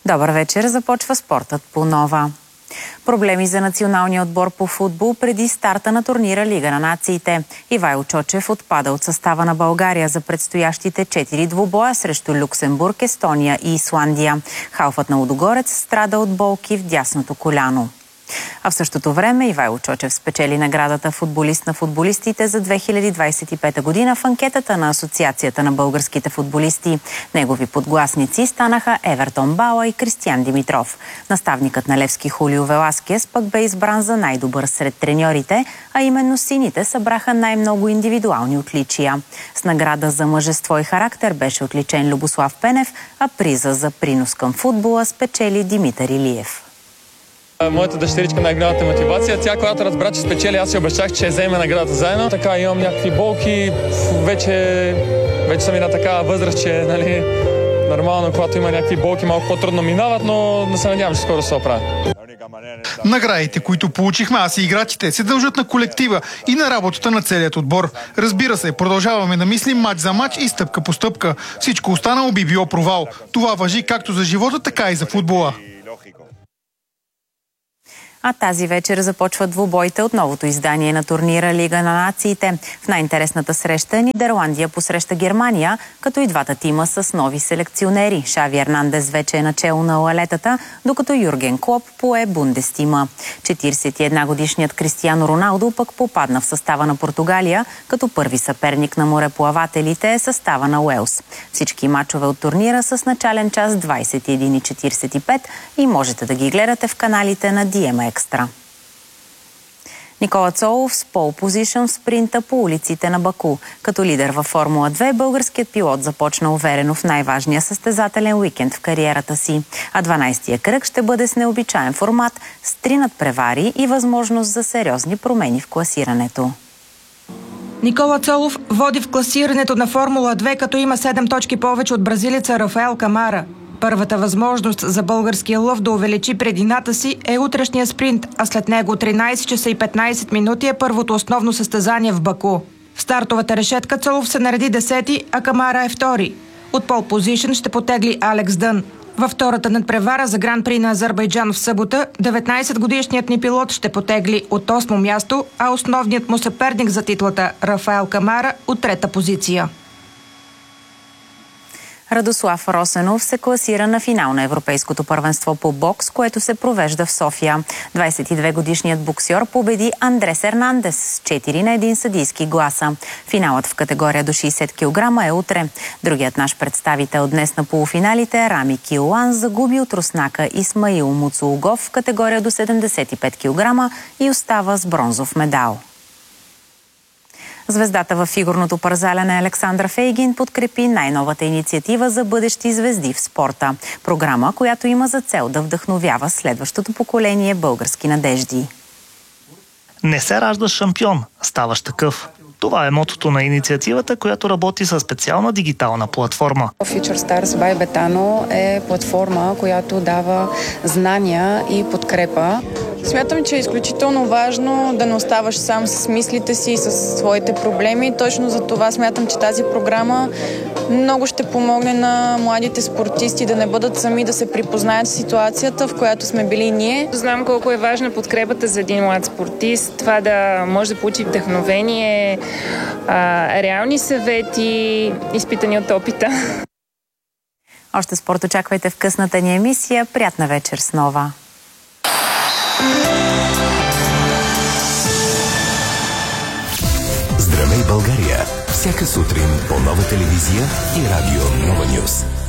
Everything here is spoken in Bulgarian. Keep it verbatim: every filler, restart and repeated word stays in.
Добър вечер, започва спортът по Нова. Проблеми за националния отбор по футбол преди старта на турнира Лига на нациите. Ивайло Чочев отпада от състава на България за предстоящите четири двубоя срещу Люксембург, Естония и Исландия. Халфът на Лудогорец страда от болки в дясното коляно. А в същото време Ивайло Чочев спечели наградата футболист на футболистите за две хиляди двадесет и пета година в анкетата на Асоциацията на българските футболисти. Негови подгласници станаха Евертон Бала и Кристиан Димитров. Наставникът на Левски Хулио Веласкес пък бе избран за най-добър сред треньорите, а именно сините събраха най-много индивидуални отличия. С награда за мъжество и характер беше отличен Любослав Пенев, а приза за принос към футбола спечели Димитър Илиев. Моята дъщеричка най-голямата мотивация. Тя, когато разбра, че спечели, аз си обещах, че вземе наградата заедно. Така имам някакви болки. Вече, вече съм и на такава възраст, че нали, нормално, когато има някакви болки, малко по-трудно минават, но не се надявам, че скоро се оправя. Наградите, които получихме, аз и играчите, се дължат на колектива и на работата на целият отбор. Разбира се, продължаваме да мислим мач за мач и стъпка по стъпка. Всичко останало би било провал. Това важи както за живота, така и за футбола. А тази вечер започват двубоите от новото издание на турнира Лига на нациите. В най-интересната среща Нидерландия посреща Германия, като и двата тима с нови селекционери. Шави Ернандес вече е начело на лалетата, докато Юрген Клоп пое Бундестима. четиридесет и една годишният Кристиано Роналдо пък попадна в състава на Португалия, като първи съперник на мореплавателите е състава на Уелс. Всички мачове от турнира с начален час двадесет и една и четиридесет и пет и можете да ги гледате в каналите на Ди Ем Екстра. Никола Цолов с пол позишън в спринта по улиците на Баку. Като лидер във Формула две, българският пилот започна уверено в най-важния състезателен уикенд в кариерата си. А дванадесетия кръг ще бъде с необичаен формат, с три надпревари и възможност за сериозни промени в класирането. Никола Цолов води в класирането на Формула две, като има седем точки повече от бразилеца Рафаел Камара. Първата възможност за българския лъв да увеличи предината си е утрешния спринт, а след него тринадесет часа и петнадесет минути е първото основно състезание в Баку. В стартовата решетка Цолов се нареди десети, а Камара е втори. От пол позишън ще потегли Алекс Дън. Във втората надпревара за Гран-при на Азербайджан в събота, деветнадесетгодишният ни пилот ще потегли от осмо място, а основният му съперник за титлата Рафаел Камара от трета позиция. Радослав Росенов се класира на финал на Европейското първенство по бокс, което се провежда в София. двадесет и две годишният боксьор победи Андрес Ернандес с четири на един съдийски гласа. Финалът в категория до шейсет килограма е утре. Другият наш представител днес на полуфиналите, Рами Килуан, загуби от руснака Исмаил Муцулгов в категория до седемдесет и пет килограма и остава с бронзов медал. Звездата във фигурното парзаляне Александра Фейгин подкрепи най-новата инициатива за бъдещи звезди в спорта. Програма, която има за цел да вдъхновява следващото поколение български надежди. Не се раждаш шампион, ставаш такъв. Това е мотото на инициативата, която работи със специална дигитална платформа. Future Stars by Betano е платформа, която дава знания и подкрепа. Смятам, че е изключително важно да не оставаш сам с мислите си и с своите проблеми. Точно за това смятам, че тази програма много ще помогне на младите спортисти да не бъдат сами, да се припознаят в ситуацията, в която сме били ние. Знам колко е важна подкрепата за един млад спортист. Това да може да получи вдъхновение, реални съвети, изпитани от опита. Още спорт очаквайте в късната ни емисия. Приятна вечер с Нова! Здравей, България! Всяка сутрин по Нова телевизия и радио Нова Нюз.